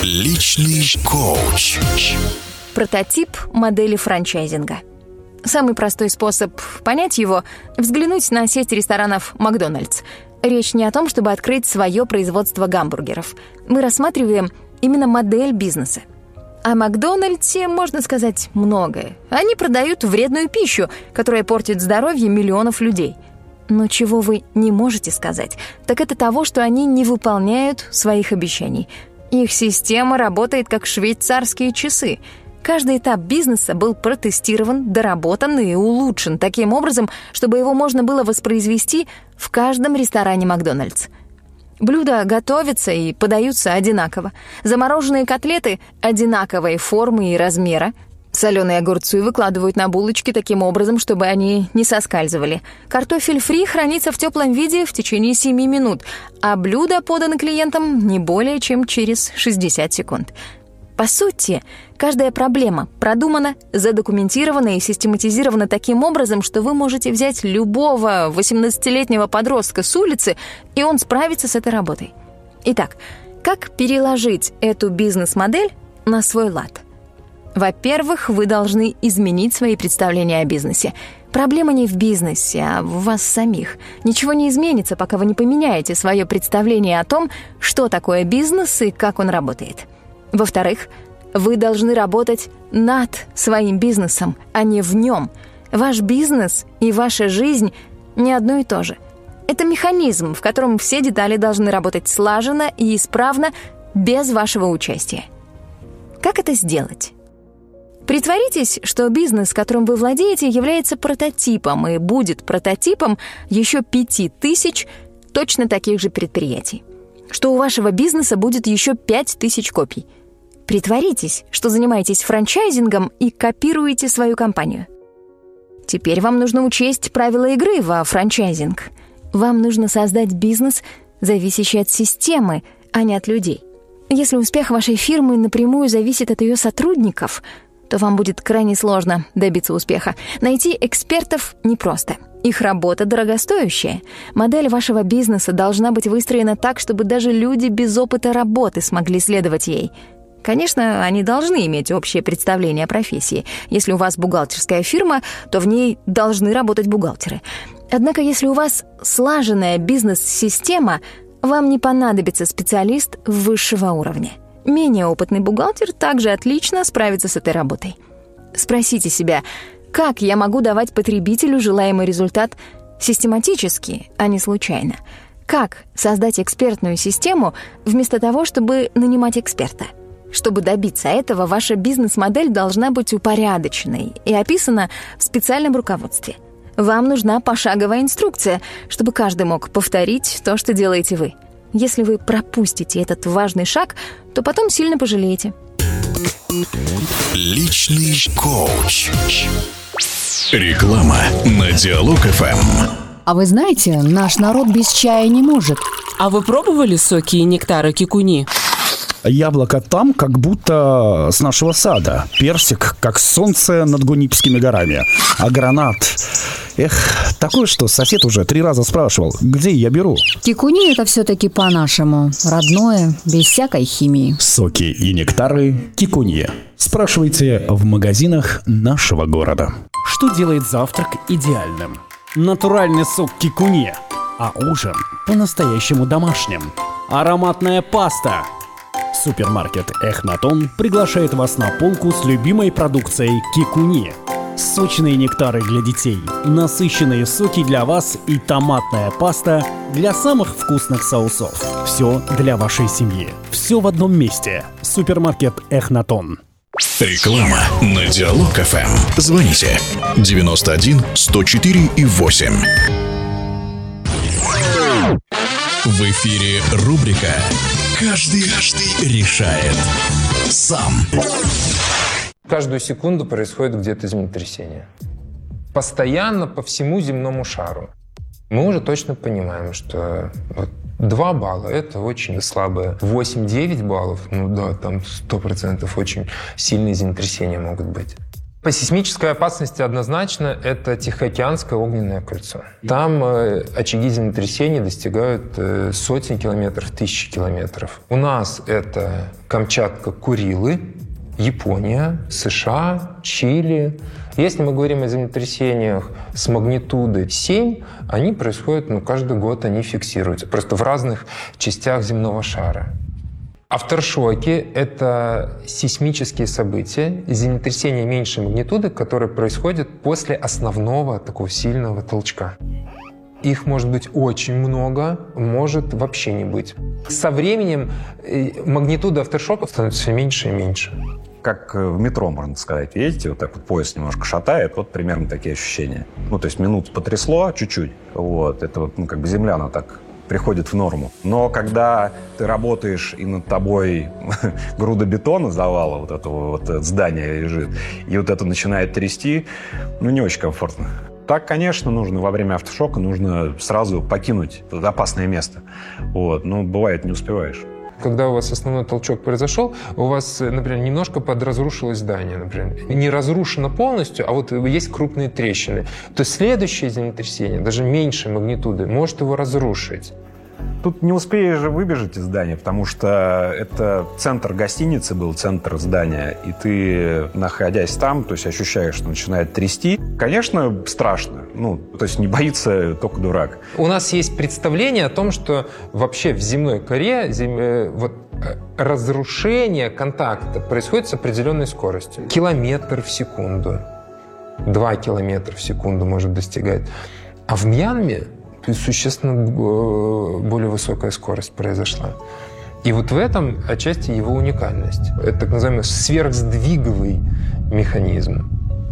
Личный коуч. Прототип модели франчайзинга. Самый простой способ понять его — взглянуть на сеть ресторанов «Макдональдс». Речь не о том, чтобы открыть свое производство гамбургеров. Мы рассматриваем именно модель бизнеса. О «Макдональдсе» можно сказать многое. Они продают вредную пищу, которая портит здоровье миллионов людей. Но чего вы не можете сказать, так это того, что они не выполняют своих обещаний. Их система работает как швейцарские часы. Каждый этап бизнеса был протестирован, доработан и улучшен таким образом, чтобы его можно было воспроизвести в каждом ресторане «Макдональдс». Блюда готовятся и подаются одинаково. Замороженные котлеты одинаковой формы и размера. Соленые огурцы выкладывают на булочки таким образом, чтобы они не соскальзывали. Картофель фри хранится в теплом виде в течение 7 минут, а блюдо подано клиентам не более чем через 60 секунд. По сути, каждая проблема продумана, задокументирована и систематизирована таким образом, что вы можете взять любого 18-летнего подростка с улицы, и он справится с этой работой. Итак, как переложить эту бизнес-модель на свой лад? Во-первых, вы должны изменить свои представления о бизнесе. Проблема не в бизнесе, а в вас самих. Ничего не изменится, пока вы не поменяете свое представление о том, что такое бизнес и как он работает. Во-вторых, вы должны работать над своим бизнесом, а не в нем. Ваш бизнес и ваша жизнь не одно и то же. Это механизм, в котором все детали должны работать слаженно и исправно, без вашего участия. Как это сделать? Притворитесь, что бизнес, которым вы владеете, является прототипом и будет прототипом еще 5000 точно таких же предприятий. Что у вашего бизнеса будет еще 5000 копий. Притворитесь, что занимаетесь франчайзингом и копируете свою компанию. Теперь вам нужно учесть правила игры во франчайзинг. Вам нужно создать бизнес, зависящий от системы, а не от людей. Если успех вашей фирмы напрямую зависит от ее сотрудников, то вам будет крайне сложно добиться успеха. Найти экспертов непросто. Их работа дорогостоящая. Модель вашего бизнеса должна быть выстроена так, чтобы даже люди без опыта работы смогли следовать ей. Конечно, они должны иметь общее представление о профессии. Если у вас бухгалтерская фирма, то в ней должны работать бухгалтеры. Однако, если у вас слаженная бизнес-система, вам не понадобится специалист высшего уровня. Менее опытный бухгалтер также отлично справится с этой работой. Спросите себя, как я могу давать потребителю желаемый результат систематически, а не случайно? Как создать экспертную систему вместо того, чтобы нанимать эксперта? Чтобы добиться этого, ваша бизнес-модель должна быть упорядоченной и описана в специальном руководстве. Вам нужна пошаговая инструкция, чтобы каждый мог повторить то, что делаете вы. Если вы пропустите этот важный шаг, то потом сильно пожалеете. Личный коуч. Реклама на Диалог ФМ. А вы знаете, наш народ без чая не может. А вы пробовали соки и нектары кикуни? Яблоко там, как будто с нашего сада. Персик, как солнце над Гунипскими горами. А гранат... такое что, сосед уже 3 раза спрашивал, где я беру. Кикуни — это все-таки по-нашему. Родное, без всякой химии. Соки и нектары Кикуни. Спрашивайте в магазинах нашего города. Что делает завтрак идеальным? Натуральный сок Кикуни. А ужин по-настоящему домашним. Ароматная паста. Супермаркет Эхнатон приглашает вас на полку с любимой продукцией Кикуни. Сочные нектары для детей, насыщенные соки для вас и томатная паста для самых вкусных соусов. Все для вашей семьи. Все в одном месте. Супермаркет Эхнатон. Реклама на Диалог ФМ. Звоните 91 104 и 8. В эфире рубрика «Каждый решает сам». Каждую секунду происходит где-то землетрясение. Постоянно по всему земному шару. Мы уже точно понимаем, что 2 балла – это очень слабое. 8-9 баллов, там 100% очень сильные землетрясения могут быть. По сейсмической опасности однозначно это Тихоокеанское огненное кольцо. Там очаги землетрясений достигают сотен километров, тысяч километров. У нас это Камчатка, Курилы, Япония, США, Чили. Если мы говорим о землетрясениях с магнитудой 7, они происходят, каждый год они фиксируются, просто в разных частях земного шара. Афтершоки — это сейсмические события, землетрясения меньшей магнитуды, которые происходят после основного такого сильного толчка. Их может быть очень много, может вообще не быть. Со временем магнитуда афтершоков становится все меньше и меньше. Как в метро, можно сказать. Едете, вот так вот поезд немножко шатает, вот примерно такие ощущения. То есть минут потрясло чуть-чуть, это вот, как бы земля, она так приходит в норму. Но когда ты работаешь, и над тобой груда бетона, завала вот этого вот здания лежит, и вот это начинает трясти, не очень комфортно. Так, конечно, нужно во время автошока сразу покинуть это опасное место. Но бывает, не успеваешь. Когда у вас основной толчок произошел, у вас, например, немножко подразрушилось здание, например. Не разрушено полностью, а вот есть крупные трещины. То следующее землетрясение, даже меньшей магнитуды, может его разрушить. Тут не успеешь же выбежать из здания, потому что это центр гостиницы был, центр здания, и ты, находясь там, то есть ощущаешь, что начинает трясти. Конечно, страшно. То есть не боится только дурак. У нас есть представление о том, что вообще в земной коре разрушение контакта происходит с определенной скоростью. Километр в секунду, 2 километра в секунду может достигать. А в Мьянме существенно более высокая скорость произошла. И вот в этом отчасти его уникальность. Это так называемый сверхсдвиговый механизм.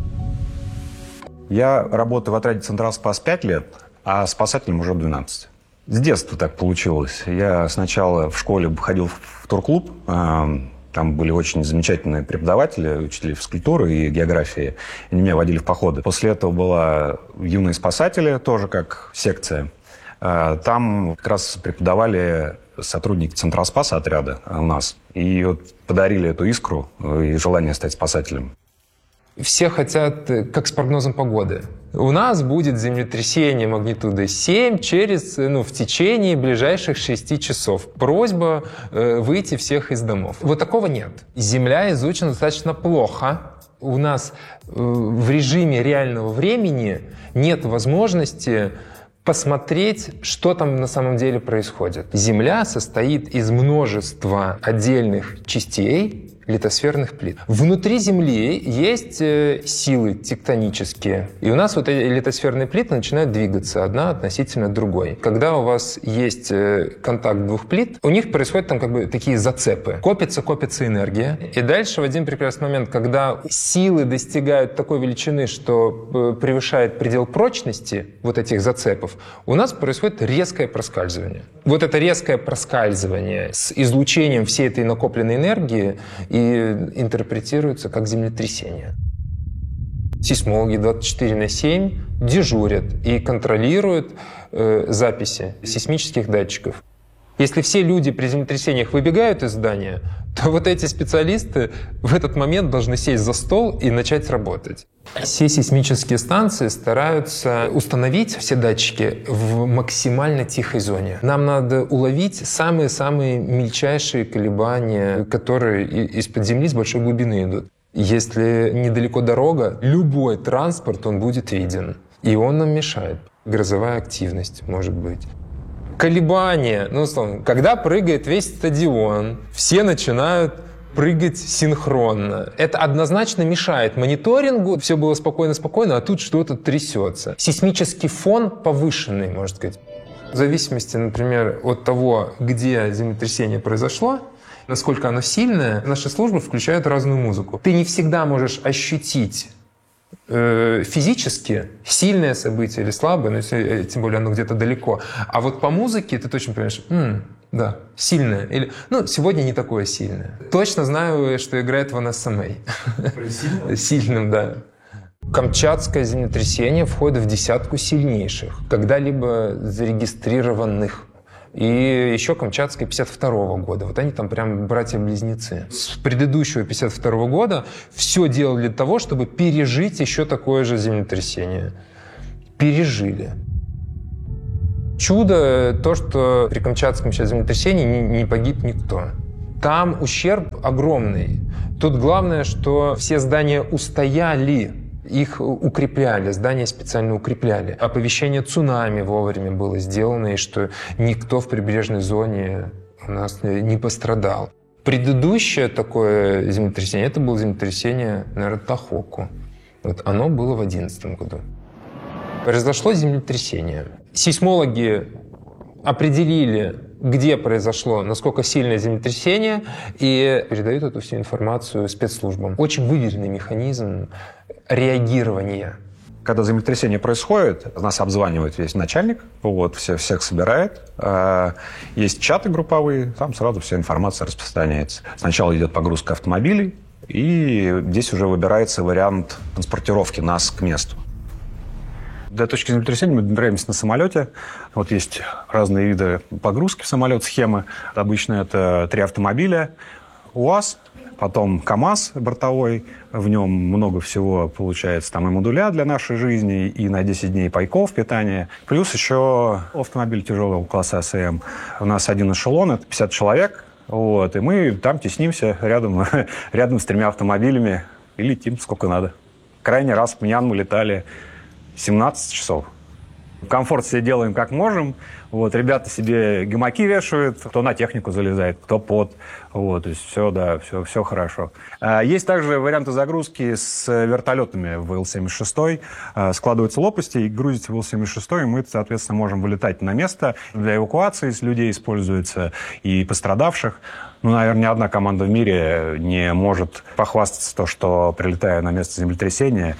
Я работаю в отряде «Централ-Спас» 5 лет, а спасателем уже 12. С детства так получилось. Я сначала в школе ходил в турклуб. Там были очень замечательные преподаватели, учители физкультуры и географии. Они меня водили в походы. После этого была «Юные спасатели», тоже как секция. Там как раз преподавали сотрудники Централ-Спаса отряда у нас. И подарили эту искру и желание стать спасателем. Все хотят, как с прогнозом погоды. У нас будет землетрясение магнитудой 7 в течение ближайших 6 часов. Просьба выйти всех из домов. Вот такого нет. Земля изучена достаточно плохо. У нас в режиме реального времени нет возможности посмотреть, что там на самом деле происходит. Земля состоит из множества отдельных частей, литосферных плит. Внутри Земли есть силы тектонические. И у нас эти литосферные плиты начинают двигаться одна относительно другой. Когда у вас есть контакт двух плит, у них происходят такие зацепы. Копится энергия. И дальше в один прекрасный момент, когда силы достигают такой величины, что превышает предел прочности этих зацепов, у нас происходит резкое проскальзывание. Вот это резкое проскальзывание с излучением всей этой накопленной энергии и интерпретируется как землетрясение. Сейсмологи 24/7 дежурят и контролируют записи сейсмических датчиков. Если все люди при землетрясениях выбегают из здания, то эти специалисты в этот момент должны сесть за стол и начать работать. Все сейсмические станции стараются установить все датчики в максимально тихой зоне. Нам надо уловить самые-самые мельчайшие колебания, которые из-под земли с большой глубины идут. Если недалеко дорога, любой транспорт, он будет виден. И он нам мешает. Грозовая активность, может быть. Колебания, условно, когда прыгает весь стадион, все начинают прыгать синхронно. Это однозначно мешает мониторингу. Все было спокойно, а тут что-то трясется. Сейсмический фон повышенный, можно сказать. В зависимости, например, от того, где землетрясение произошло, насколько оно сильное, наши службы включают разную музыку. Ты не всегда можешь ощутить физически сильное событие или слабое, но если, тем более оно где-то далеко. А по музыке ты точно понимаешь, да, сильное. Или, сегодня не такое сильное. Точно знаю, что играет в НСМА. Сильным, да. Камчатское землетрясение входит в десятку сильнейших, когда-либо зарегистрированных и еще Камчатская 52 года. Вот они там прям братья-близнецы. С предыдущего 52 года все делали для того, чтобы пережить еще такое же землетрясение. Пережили. Чудо то, что при Камчатском сейчас землетрясении не погиб никто. Там ущерб огромный. Тут главное, что все здания устояли. Их укрепляли, здания специально укрепляли. Оповещение цунами вовремя было сделано, и что никто в прибрежной зоне у нас не пострадал. Предыдущее такое землетрясение, это было землетрясение, наверное, Тохоку. Вот оно было в 2011 году. Произошло землетрясение. Сейсмологи определили, где произошло, насколько сильное землетрясение, и передают эту всю информацию спецслужбам. Очень выверенный механизм реагирования. Когда землетрясение происходит, нас обзванивает весь начальник, всех собирает. Есть чаты групповые, там сразу вся информация распространяется. Сначала идет погрузка автомобилей, и здесь уже выбирается вариант транспортировки нас к месту. Для точки землетрясения мы добираемся на самолете. Вот есть разные виды погрузки в самолет, схемы. Обычно это 3 автомобиля, УАЗ, потом КАМАЗ бортовой. В нем много всего получается. Там и модуля для нашей жизни, и на 10 дней пайков, питания. Плюс еще автомобиль тяжелого класса АСМ. У нас один эшелон, это 50 человек. И мы там теснимся рядом с 3 автомобилями и летим сколько надо. Крайний раз в Мьянму летали 17 часов. Комфорт себе делаем как можем. Ребята себе гамаки вешают, кто на технику залезает, кто под. То есть все хорошо. Есть также варианты загрузки с вертолетами в Ил-76. Складываются лопасти и грузятся в Ил-76, и мы, соответственно, можем вылетать на место. Для эвакуации людей используется и пострадавших. Наверное, ни одна команда в мире не может похвастаться то, что, прилетая на место землетрясения,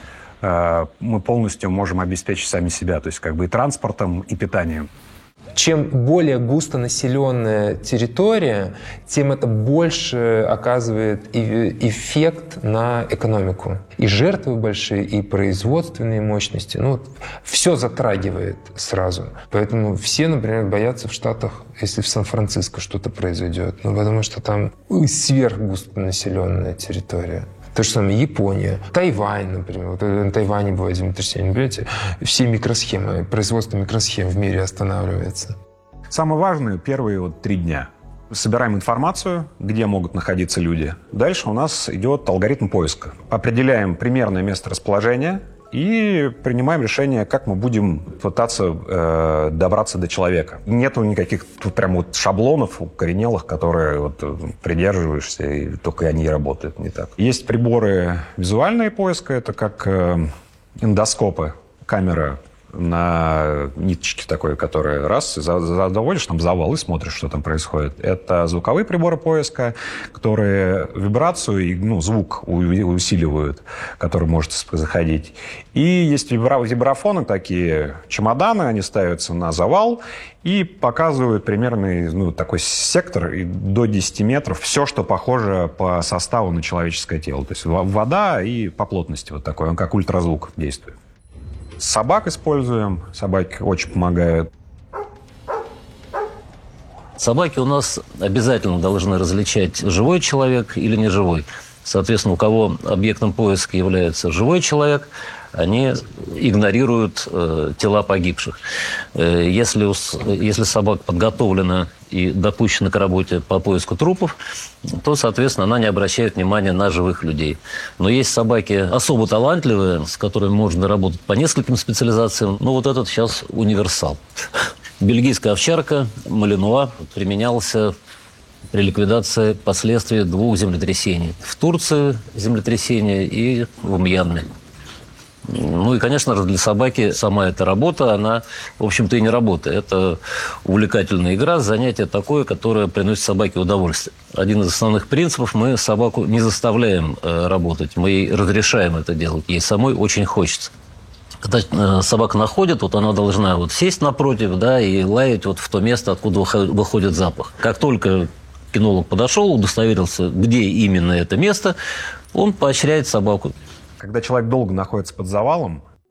мы полностью можем обеспечить сами себя, то есть и транспортом, и питанием. Чем более густонаселенная территория, тем это больше оказывает эффект на экономику. И жертвы большие, и производственные мощности. Все затрагивает сразу. Поэтому все, например, боятся в Штатах, если в Сан-Франциско что-то произойдет. Потому что там сверхгустонаселенная территория. То же самое Япония, Тайвань, например. На Тайване бывает землетрясение. Понимаете, все микросхемы, производство микросхем в мире останавливается. Самое важное — первые 3 дня. Собираем информацию, где могут находиться люди. Дальше у нас идет алгоритм поиска. Определяем примерное место расположения и принимаем решение, как мы будем пытаться добраться до человека. Нету никаких тут прям шаблонов укоренелых, которые придерживаешься, и только они и работают не так. Есть приборы визуального поиска, это как эндоскопы, камера на ниточке такой, которая раз, заводишь там завал и смотришь, что там происходит. Это звуковые приборы поиска, которые вибрацию и звук усиливают, который может заходить. И есть вибрафоны такие, чемоданы, они ставятся на завал и показывают примерный такой сектор до 10 метров, все, что похоже по составу на человеческое тело. То есть вода и по плотности такой, он как ультразвук действует. Собак используем, собаки очень помогают. Собаки у нас обязательно должны различать, живой человек или не живой. Соответственно, у кого объектом поиска является живой человек, они игнорируют тела погибших. Если собака подготовлена и допущена к работе по поиску трупов, то, соответственно, она не обращает внимания на живых людей. Но есть собаки особо талантливые, с которыми можно работать по нескольким специализациям. Этот сейчас универсал. Бельгийская овчарка, малинуа, применялся при ликвидации последствий 2 землетрясений. В Турции землетрясение и в Мьянме. И, конечно же, для собаки сама эта работа, она, в общем-то, и не работа. Это увлекательная игра, занятие такое, которое приносит собаке удовольствие. Один из основных принципов – мы собаку не заставляем работать, мы ей разрешаем это делать. Ей самой очень хочется. Когда собака находит, она должна сесть напротив, и лаять в то место, откуда выходит запах. Как только кинолог подошел, удостоверился, где именно это место, он поощряет собаку. Когда человек долго находится под завалом,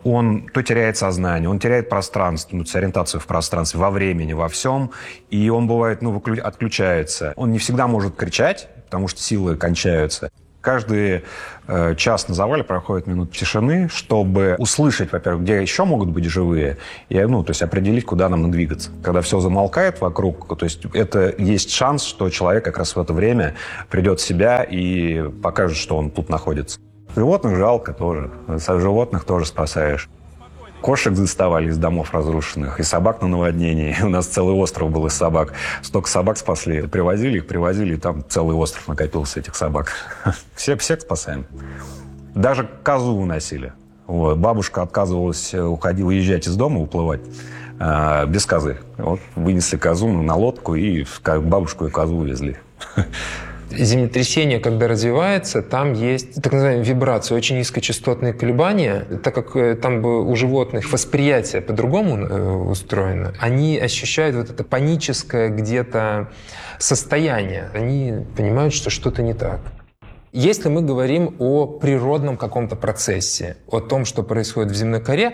Он то теряет сознание, он теряет пространство, ориентацию в пространстве, во времени, во всем. И он, бывает, отключается. Он не всегда может кричать, потому что силы кончаются. Каждый час на завале проходит минут тишины, чтобы услышать, во-первых, где еще могут быть живые, и, то есть определить, куда нам надо двигаться. Когда все замолкает вокруг, то есть это есть шанс, что человек как раз в это время придет в себя и покажет, что он тут находится. Животных жалко тоже. Животных тоже спасаешь. Кошек доставали из домов разрушенных, и собак на наводнении. У нас целый остров был из собак. Столько собак спасли. Привозили их, и там целый остров накопился этих собак. Всех спасаем. Даже козу уносили. Вот. Бабушка отказывалась уезжать из дома, уплывать без козы. Вот вынесли козу на лодку, и бабушку и козу увезли. Землетрясение, когда развивается, там есть так называемые вибрации, очень низкочастотные колебания. Так как там у животных восприятие по-другому устроено, они ощущают вот это паническое где-то состояние. Они понимают, что что-то не так. Если мы говорим о природном каком-то процессе, о том, что происходит в земной коре,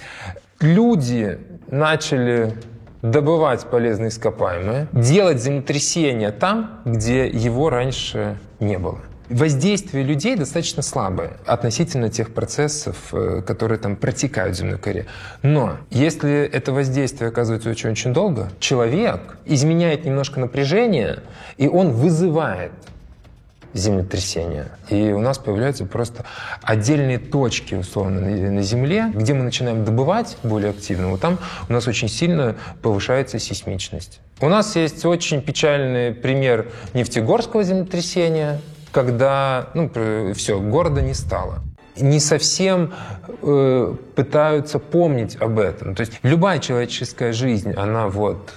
люди начали добывать полезные ископаемые, делать землетрясение там, где его раньше не было. Воздействие людей достаточно слабое относительно тех процессов, которые там протекают в земной коре. Но если это воздействие оказывается очень-очень долго, человек изменяет немножко напряжение, и он вызывает землетрясения. И у нас появляются просто отдельные точки, условно, на Земле, где мы начинаем добывать более активно. Вот там у нас очень сильно повышается сейсмичность. У нас есть очень печальный пример нефтегорского землетрясения, когда, все, города не стало. Не совсем пытаются помнить об этом. То есть любая человеческая жизнь, она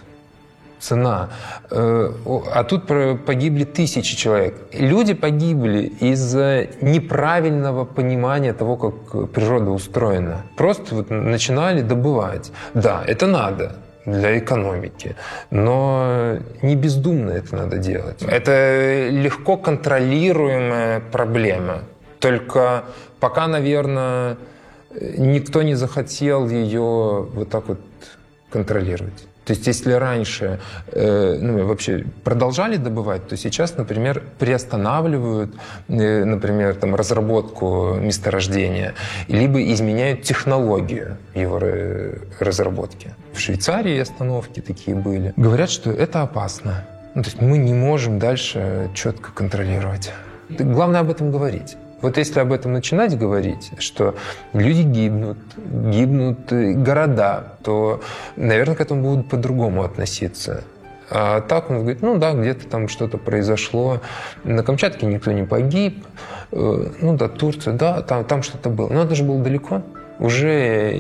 цена. А тут погибли тысячи человек. Люди погибли из-за неправильного понимания того, как природа устроена. Просто начинали добывать. Да, это надо для экономики, но не бездумно это надо делать. Это легко контролируемая проблема. Только пока, наверное, никто не захотел ее вот так вот контролировать. То есть если раньше вообще продолжали добывать, то сейчас, например, приостанавливают, например, разработку месторождения, либо изменяют технологию его разработки. В Швейцарии остановки такие были. Говорят, что это опасно. То есть мы не можем дальше четко контролировать. Главное об этом говорить. Вот если об этом начинать говорить, что люди гибнут города, то, наверное, к этому будут по-другому относиться. А так он говорит, где-то там что-то произошло. На Камчатке никто не погиб. Турция, там что-то было. Но это же было далеко. Уже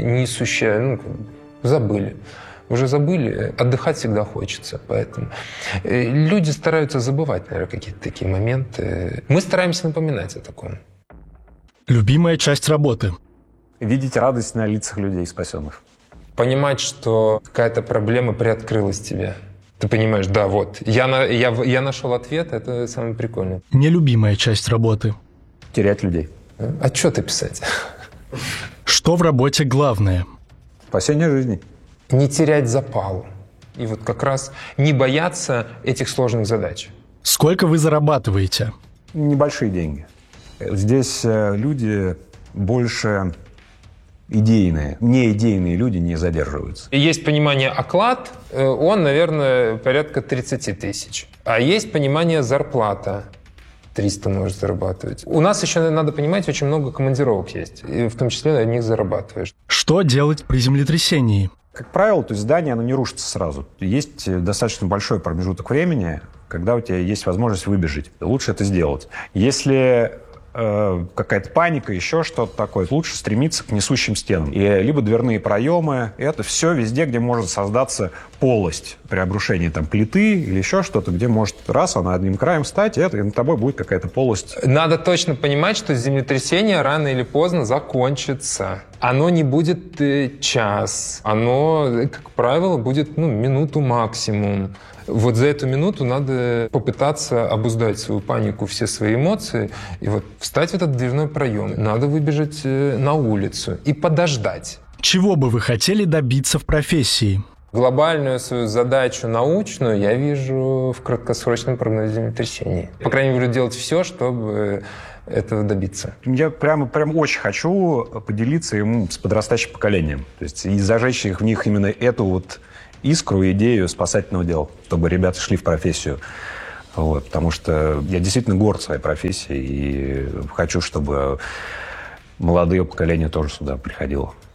забыли. Уже забыли, отдыхать всегда хочется. Поэтому люди стараются забывать, наверное, какие-то такие моменты. Мы стараемся напоминать о таком. Любимая часть работы? Видеть радость на лицах людей, спасенных. Понимать, что какая-то проблема приоткрылась тебе. Ты понимаешь, я нашел ответ, это самое прикольное. Нелюбимая часть работы? Терять людей. Отчеты писать. Что в работе главное? Спасение жизни. Не терять запалу. И как раз не бояться этих сложных задач. Сколько вы зарабатываете? Небольшие деньги. Здесь люди больше идейные. Неидейные люди не задерживаются. Есть понимание оклад, он, наверное, порядка 30 тысяч. А есть понимание зарплата. 300 может зарабатывать. У нас еще, надо понимать, очень много командировок есть. И в том числе на них зарабатываешь. Что делать при землетрясении? Как правило, то есть здание, оно не рушится сразу. Есть достаточно большой промежуток времени, когда у тебя есть возможность выбежать. Лучше это сделать. Если какая-то паника, еще что-то такое, лучше стремиться к несущим стенам. И либо дверные проемы. Это все везде, где может создаться полость при обрушении плиты или еще что-то, где может она одним краем встать, и над тобой будет какая-то полость. Надо точно понимать, что землетрясение рано или поздно закончится. Оно не будет час, оно, как правило, будет минуту максимум. Вот за эту минуту надо попытаться обуздать свою панику, все свои эмоции, и вот встать в этот дверной проем. Надо выбежать на улицу и подождать. Чего бы вы хотели добиться в профессии? Глобальную свою задачу научную я вижу в краткосрочном прогнозе землетрясений. По крайней мере, делать все, чтобы этого добиться. Я прям очень хочу поделиться им с подрастающим поколением. То есть и зажечь в них именно эту вот искру, идею спасательного дела, чтобы ребята шли в профессию. Вот, потому что я действительно горд своей профессией и хочу, чтобы молодое поколение тоже сюда приходило.